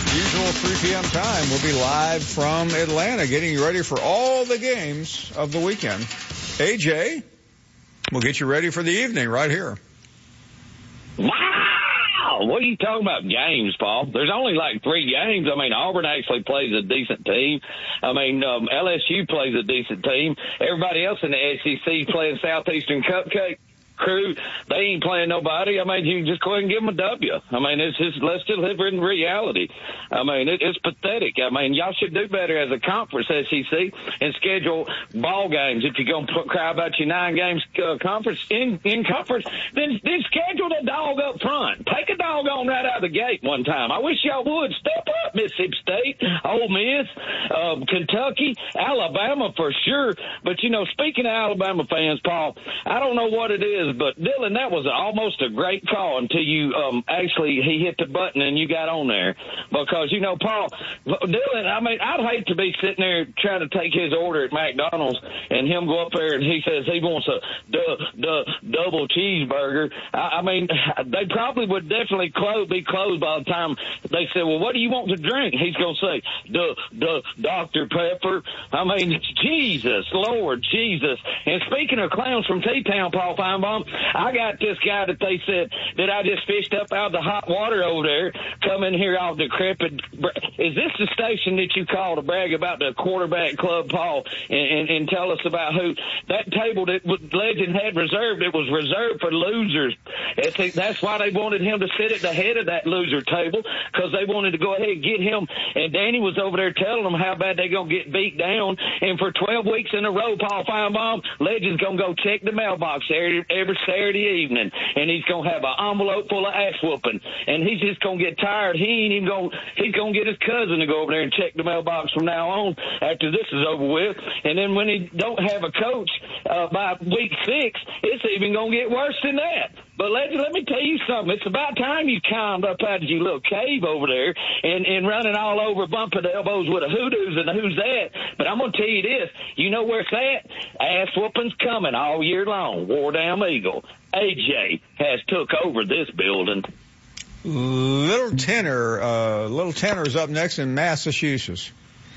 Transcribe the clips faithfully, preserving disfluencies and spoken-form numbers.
Usual three p.m. time. We'll be live from Atlanta, getting you ready for all the games of the weekend. A J, we'll get you ready for the evening right here. Wow! What are you talking about games, Paul? There's only like three games. I mean, Auburn actually plays a decent team. I mean, um, L S U plays a decent team. Everybody else in the S E C playing Southeastern Cupcake crew, they ain't playing nobody. I mean, you just go ahead and give them a W. I mean, it's just, let's just live in reality. I mean, it, it's pathetic. I mean, y'all should do better as a conference, S E C, and schedule ball games. If you're going to cry about your nine games uh, conference in, in conference, then, then schedule the dog up front. Take a dog on right out of the gate one time. I wish y'all would. Step up, Mississippi State, Ole Miss, uh, Kentucky, Alabama for sure. But, you know, speaking of Alabama fans, Paul, I don't know what it is, but Dylan, that was almost a great call until you um actually he hit the button and you got on there. Because, you know, Paul, Dylan, I mean, I'd hate to be sitting there trying to take his order at McDonald's and him go up there and he says he wants a duh, duh, double cheeseburger. I, I mean, they probably would definitely close, be closed by the time they said, well, what do you want to drink? He's going to say, duh, duh, Doctor Pepper. I mean, Jesus, Lord, Jesus. And speaking of clowns from T-Town, Paul Feinbaum, I got this guy that they said that I just fished up out of the hot water over there, coming here all decrepit. Is this the station that you call to brag about the quarterback club, Paul, and, and, and tell us about who that table that Legend had reserved? It was reserved for losers. It's, that's why they wanted him to sit at the head of that loser table, because they wanted to go ahead and get him. And Danny was over there telling them how bad they're going to get beat down. And for twelve weeks in a row, Paul Feinbaum, Legend's going to go check the mailbox every, every Saturday evening, and he's going to have an envelope full of ass whooping, and he's just going to get tired. He ain't even going, he's going to get his cousin to go over there and check the mailbox from now on after this is over with. And then when he don't have a coach uh, by week six, it's even going to get worse than that. But let, let me tell you something. It's about time you climbed up out of your little cave over there and, and running all over, bumping the elbows with a hoodoos and a who's that. But I'm going to tell you this. You know where it's at? Ass whooping's coming all year long. War Damn Eagle. A J has took over this building. Little Tenor, uh, Little Tenor is up next in Massachusetts.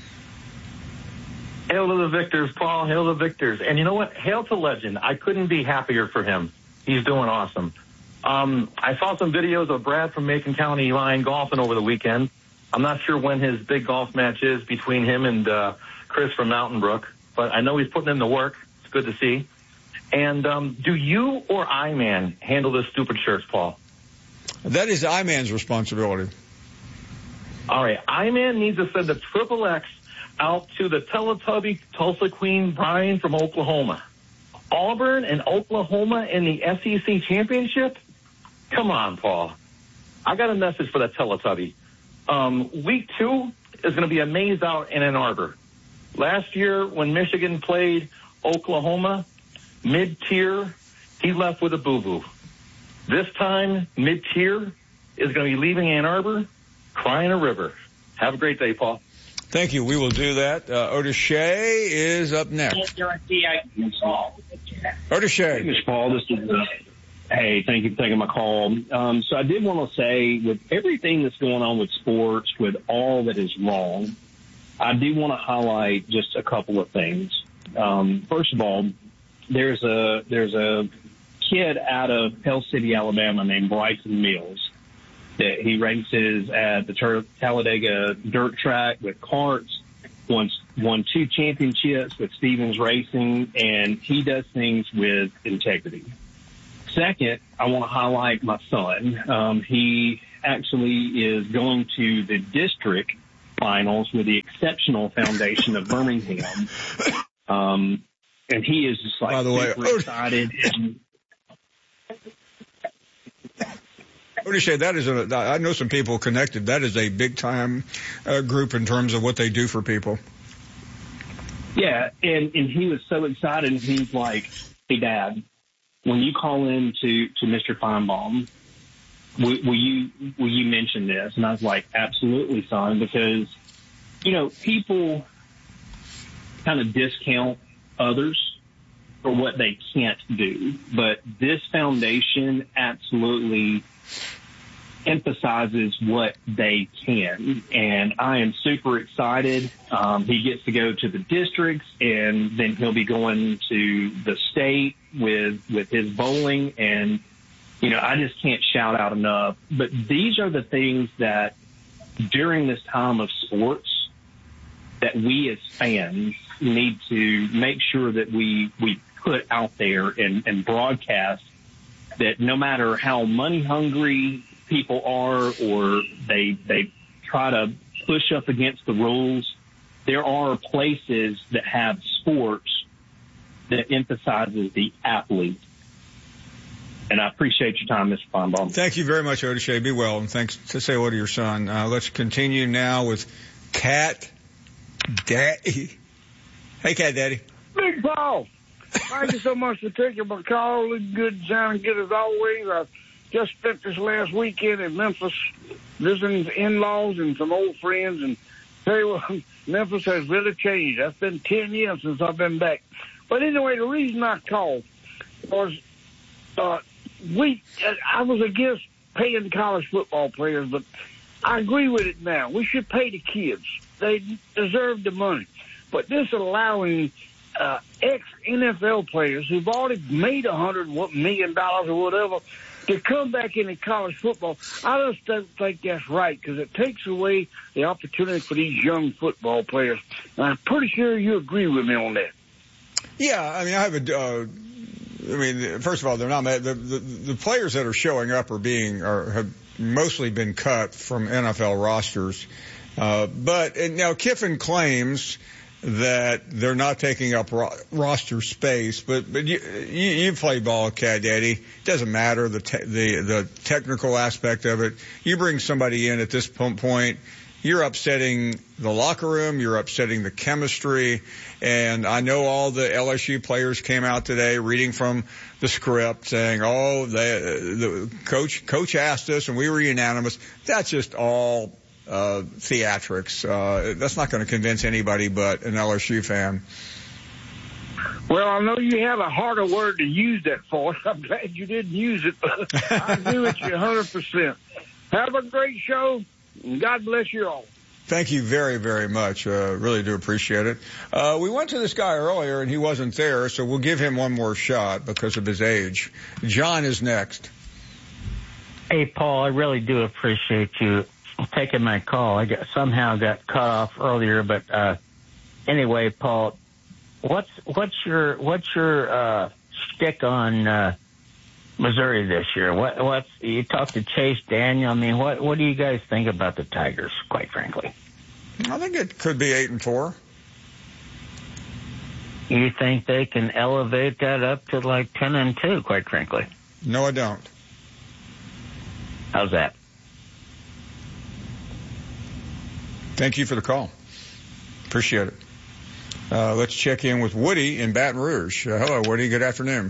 Hail to the victors, Paul. Hail to the victors. And you know what? Hail to Legend. I couldn't be happier for him. He's doing awesome. Um, I saw some videos of Brad from Macon County Line golfing over the weekend. I'm not sure when his big golf match is between him and uh, Chris from Mountain Brook, but I know he's putting in the work. It's good to see. And um, do you or I-Man handle this stupid shirts, Paul? That is I-Man's responsibility. All right. I-Man needs to send a triple X out to the Teletubby Tulsa Queen Brian from Oklahoma. Auburn and Oklahoma in the S E C championship? Come on, Paul. I got a message for that Teletubby. Um, week two is going to be a maze out in Ann Arbor. Last year when Michigan played Oklahoma, mid-tier, he left with a boo-boo. This time, mid-tier is going to be leaving Ann Arbor, crying a river. Have a great day, Paul. Thank you. We will do that. Uh, Otis Shea is up next. Otis Shea. Hey, Mister Paul, this is, uh, hey, thank you for taking my call. Um, so I did want to say, with everything that's going on with sports, with all that is wrong, I do want to highlight just a couple of things. Um, first of all, there's a, there's a kid out of Pell City, Alabama named Bryson Mills. That he races at the Tur- Talladega dirt track with karts, won, won two championships with Stevens Racing, and he does things with integrity. Second, I want to highlight my son. Um, he actually is going to the district finals with the Exceptional Foundation of Birmingham. Um, and he is just like By the super way, excited. And, Otis Shea, that is a, I know some people connected. That is a big time uh, group in terms of what they do for people. Yeah, and, and he was so excited. He's like, hey, Dad, when you call in to, to Mister Feinbaum, will, will you will you mention this? And I was like, absolutely, son, because, you know, people kind of discount others for what they can't do. But this foundation absolutely emphasizes what they can. And I am super excited. Um, he gets to go to the districts, and then he'll be going to the state with, with his bowling. And, you know, I just can't shout out enough. But these are the things that during this time of sports that we as fans need to make sure that we, we put out there and, and broadcast, that no matter how money hungry people are, or they they try to push up against the rules, there are places that have sports that emphasizes the athlete. And I appreciate your time, Mister Feinbaum. Thank you very much, Odache. Be well, and thanks to say hello to your son. Uh, let's continue now with Cat Daddy. Hey, Cat Daddy. Big Paul, thank you so much for taking my call. Looking good, sounding good as always. I just spent this last weekend in Memphis visiting in-laws and some old friends, and tell you what, Memphis has really changed. That's been ten years since I've been back. But anyway, the reason I called was uh, we. I was against paying college football players, but I agree with it now. We should pay the kids. They deserve the money. But this allowing uh, ex-N F L players who've already made a hundred million dollars or whatever to come back into college football, I just don't think that's right, because it takes away the opportunity for these young football players. And I'm pretty sure you agree with me on that. Yeah, I mean, I have a. Uh, I mean, first of all, they're not the, the the players that are showing up are being are have mostly been cut from N F L rosters. Uh, but and now Kiffin claims that they're not taking up ro- roster space, but but you, you you play ball, Cat Daddy. It doesn't matter the te- the the technical aspect of it. You bring somebody in at this point, you're upsetting the locker room, you're upsetting the chemistry. And I know all the L S U players came out today reading from the script saying, "Oh, they, the coach coach asked us and we were unanimous." That's just all uh theatrics. Uh that's not going to convince anybody but an L S U fan. Well, I know you have a harder word to use that for. I'm glad you didn't use it. I agree with you one hundred percent. Have a great show, and God bless you all. Thank you very, very much. Uh, really do appreciate it. Uh, we went to this guy earlier and he wasn't there, so we'll give him one more shot because of his age. John is next. Hey, Paul, I really do appreciate you taking my call. I got, somehow got cut off earlier, but uh, anyway, Paul, what's what's your what's your uh, shtick on uh, Missouri this year? What what's you talked to Chase Daniel? I mean, what what do you guys think about the Tigers? Quite frankly, I think it could be eight and four. You think they can elevate that up to like ten and two? Quite frankly, no, I don't. How's that? Thank you for the call. Appreciate it. Uh, let's check in with Woody in Baton Rouge. Uh, hello, Woody. Good afternoon.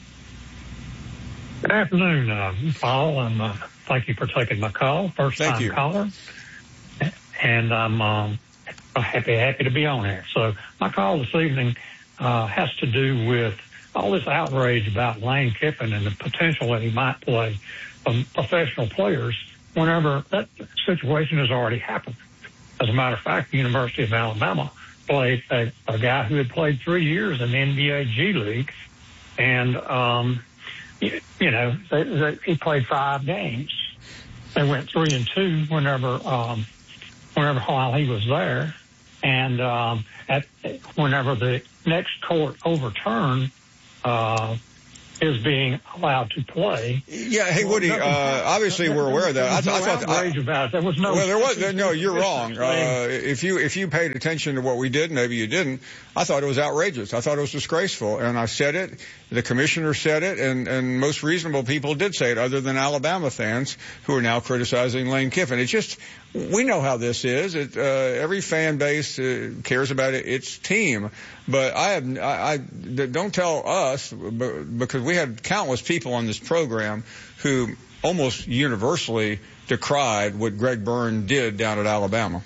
Good afternoon, uh, Paul, and uh, thank you for taking my call. First thank time you. caller, and I'm um, happy happy to be on here. So my call this evening uh, has to do with all this outrage about Lane Kiffin and the potential that he might play um, professional players whenever that situation has already happened. As a matter of fact, the University of Alabama played a, a guy who had played three years in the N B A G League, and um, you, you know they, they, he played five games. They went three and two whenever, um, whenever while he was there, and um, at whenever the next court overturned. Uh, is being allowed to play. Yeah, hey Woody. Uh, obviously, we're aware of that. I, no I thought outrage about it. There was no. Well, there was no. You're wrong. Uh, if you if you paid attention to what we did, maybe you didn't. I thought it was outrageous. I thought it was disgraceful, and I said it. The commissioner said it, and and most reasonable people did say it, other than Alabama fans who are now criticizing Lane Kiffin. It's just we know how this is. It, uh, every fan base uh, cares about it, its team. But I have I, I don't tell us because we had countless people on this program who almost universally decried what Greg Byrne did down at Alabama.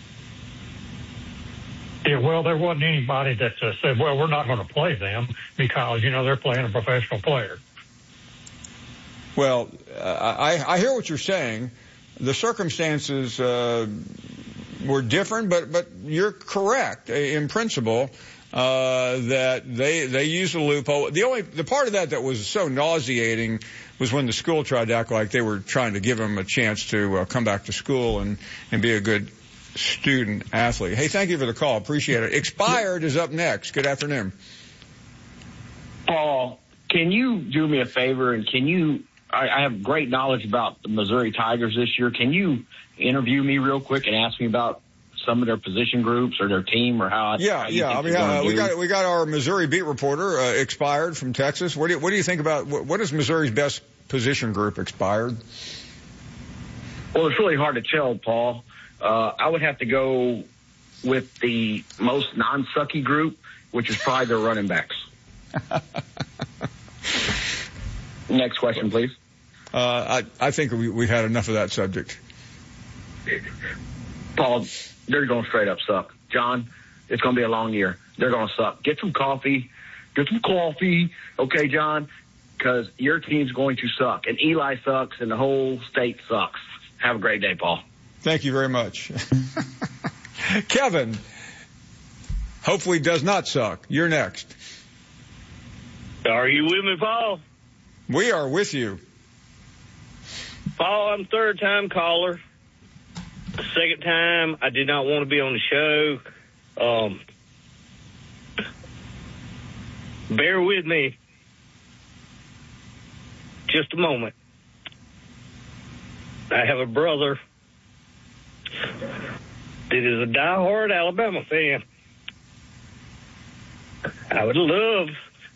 Yeah, well, there wasn't anybody that uh, said, well, we're not going to play them because, you know, they're playing a professional player. Well, uh, I, I hear what you're saying. The circumstances uh, were different, but but you're correct in principle uh, that they they used a loophole. The only the part of that that was so nauseating was when the school tried to act like they were trying to give him a chance to uh, come back to school and and be a good student athlete. Hey, thank you for the call. Appreciate it. Expired is up next. Good afternoon. Paul, can you do me a favor and can you, I, I have great knowledge about the Missouri Tigers this year. Can you interview me real quick and ask me about some of their position groups or their team or how? Yeah, how you yeah. I mean, uh, we got we got our Missouri beat reporter uh, Expired from Texas. What do you, what do you think about what, what is Missouri's best position group? Expired. Well, it's really hard to tell, Paul. Uh, I would have to go with the most non-sucky group, which is probably their running backs. Next question, please. Uh, I, I think we, we've had enough of that subject. Paul, they're going to straight up suck. John, it's going to be a long year. They're going to suck. Get some coffee. Get some coffee. Okay, John? Because your team's going to suck. And Eli sucks, and the whole state sucks. Have a great day, Paul. Thank you very much. Kevin, hopefully does not suck. You're next. Are you with me, Paul? We are with you. Paul, I'm third time caller. Second time, I did not want to be on the show. Um, bear with me just a moment. I have a brother that is a diehard Alabama fan. I would love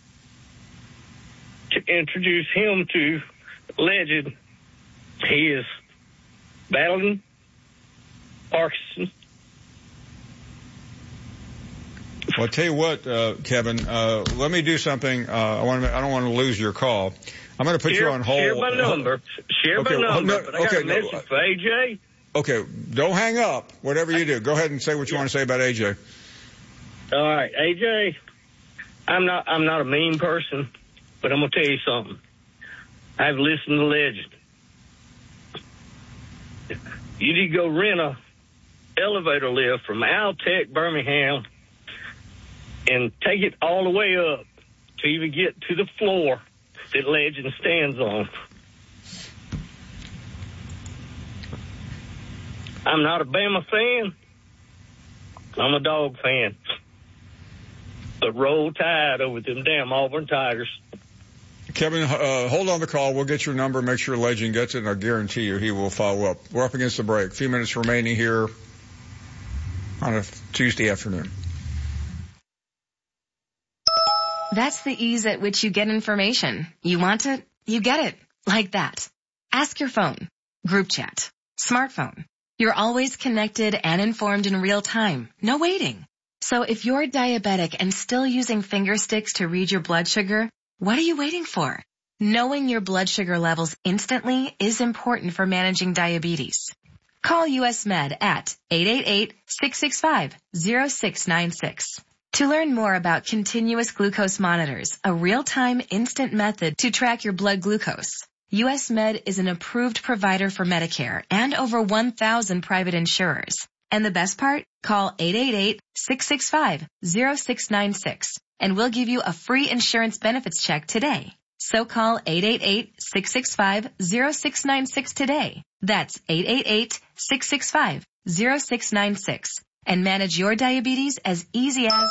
to introduce him to legend. He is battling Parkinson. Well, I'll tell you what, uh, Kevin, uh, let me do something. Uh, I want to, I don't want to lose your call. I'm going to put share, you on hold. Share my number. Share okay, my number. no, but I got okay, a message no, for A J. Okay, don't hang up. Whatever you do, go ahead and say what you yeah. want to say about A J. All right, A J. I'm not. I'm not a mean person, but I'm gonna tell you something. I've listened to Legend. You need to go rent a elevator lift from Altech Birmingham and take it all the way up to even get to the floor that Legend stands on. I'm not a Bama fan. I'm a dog fan. But roll tide over them damn Auburn Tigers. Kevin, uh, hold on the call. We'll get your number, make sure Legend gets it, and I guarantee you he will follow up. We're up against the break. A few minutes remaining here on a Tuesday afternoon. That's the ease at which you get information. You want it, you get it. Like that. Ask your phone. Group chat. Smartphone. You're always connected and informed in real time. No waiting. So if you're diabetic and still using finger sticks to read your blood sugar, what are you waiting for? Knowing your blood sugar levels instantly is important for managing diabetes. Call U S Med at eight eight eight, six six five, zero six nine six. To learn more about continuous glucose monitors, a real-time instant method to track your blood glucose, U S Med is an approved provider for Medicare and over one thousand private insurers. And the best part? Call eight eight eight, six six five, zero six nine six and we'll give you a free insurance benefits check today. So call eight eight eight, six six five, zero six nine six today. That's eight eight eight, six six five, zero six nine six and manage your diabetes as easy as...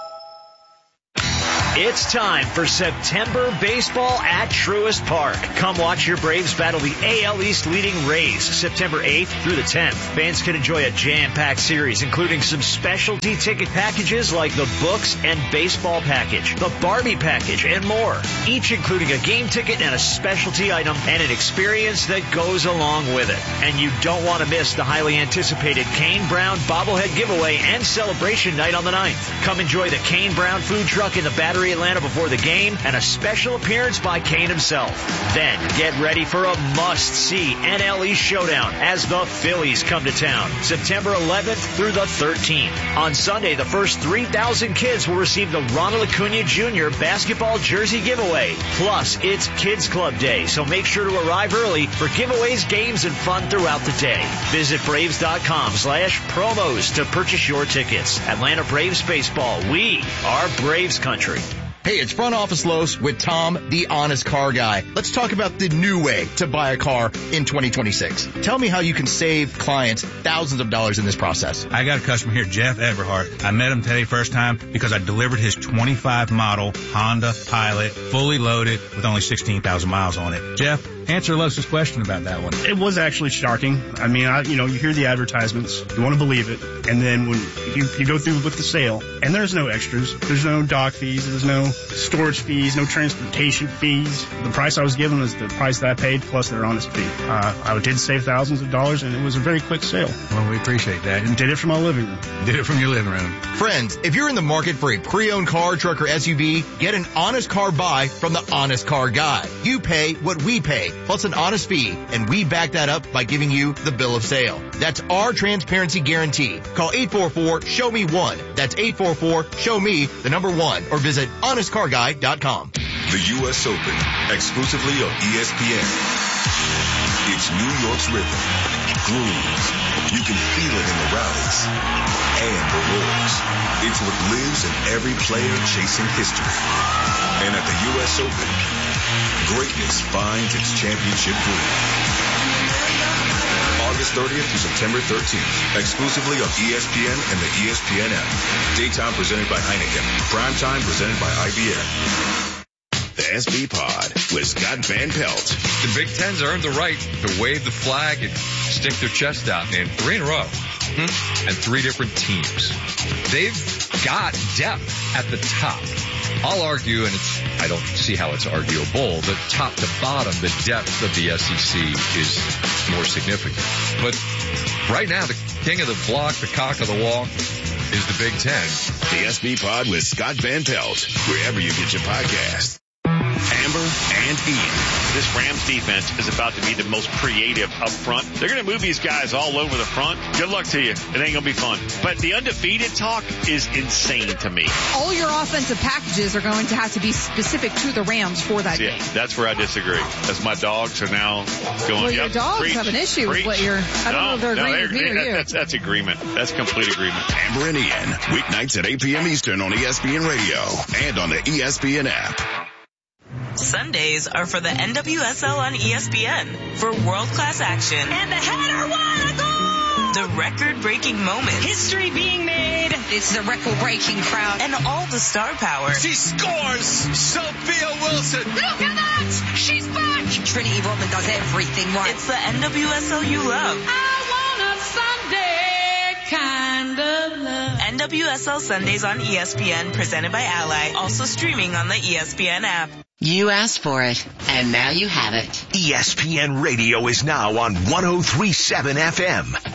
It's time for September baseball at Truist Park. Come watch your Braves battle the A L East leading Rays September eighth through the tenth. Fans can enjoy a jam-packed series, including some specialty ticket packages like the Books and Baseball package, the Barbie package, and more. Each including a game ticket and a specialty item and an experience that goes along with it. And you don't want to miss the highly anticipated Kane Brown bobblehead giveaway and celebration night on the ninth. Come enjoy the Kane Brown food truck in the Battery Erie Atlanta before the game, and a special appearance by Kane himself. Then get ready for a must-see N L East showdown as the Phillies come to town September eleventh through the thirteenth. On Sunday, the first three thousand kids will receive the Ronald Acuna Junior basketball jersey giveaway. Plus, it's Kids Club Day, so make sure to arrive early for giveaways, games, and fun throughout the day. Visit Braves.com slash promos to purchase your tickets. Atlanta Braves Baseball. We are Braves country. Hey, it's Front Office Los with Tom, the honest car guy. Let's talk about the new way to buy a car in twenty twenty-six. Tell me how you can save clients thousands of dollars in this process. I got a customer here, Jeff Everhart. I met him today first time because I delivered his twenty-five model Honda Pilot, fully loaded with only sixteen thousand miles on it. Jeff, answer Los's question about that one. It was actually shocking. I mean, I, you know, you hear the advertisements, you want to believe it, and then when you, you go through with the sale, and there's no extras, there's no dock fees, there's no storage fees, no transportation fees. The price I was given was the price that I paid plus their honest fee. Uh, I did save thousands of dollars, and it was a very quick sale. Well, we appreciate that. And did it from my living room. Did it from your living room. Friends, if you're in the market for a pre-owned car, truck, or S U V, get an honest car buy from the Honest Car Guy. You pay what we pay, plus an honest fee, and we back that up by giving you the bill of sale. That's our transparency guarantee. Call eight four four, show me one. That's eight four four, show me the number one, or visit honest car guy dot com. The U S Open, exclusively on E S P N. It's New York's rhythm, grooves. You can feel it in the rallies and the roars. It's what lives in every player chasing history. And at the U S Open, greatness finds its championship groove. August thirtieth through September thirteenth, exclusively on E S P N and the E S P N app. Daytime presented by Heineken. Primetime presented by I B M. The S B Pod with Scott Van Pelt. The Big Ten's earned the right to wave the flag and stick their chest out in three in a row. Hmm? And three different teams. They've got depth at the top. I'll argue, and it's, I don't see how it's arguable, that top to bottom, the depth of the S E C is more significant. But right now, the king of the block, the cock of the walk, is the Big Ten. The S B Pod with Scott Van Pelt, wherever you get your podcast. Amber and Ian. This Rams defense is about to be the most creative up front. They're going to move these guys all over the front. Good luck to you. It ain't going to be fun. But the undefeated talk is insane to me. All your offensive packages are going to have to be specific to the Rams for that yeah, game. That's where I disagree. As my dogs are now going, well, yep, your dogs preach, have an issue preach. with what you're, I don't no, know if they're no, agreeing with me or that, you. That's, that's agreement. That's complete agreement. Amber and Ian, weeknights at eight p.m. Eastern on E S P N Radio and on the E S P N app. Sundays are for the N W S L on E S P N for world-class action. And the header won a goal! The record-breaking moments. History being made. It's the record-breaking crowd. And all the star power. She scores! Sophia Wilson! Look at that! She's back! Trinity Rodman does everything right. It's the N W S L you love. I want a Sunday kind of love. N W S L Sundays on E S P N, presented by Ally. Also streaming on the E S P N app. You asked for it, and now you have it. E S P N Radio is now on one oh three point seven F M.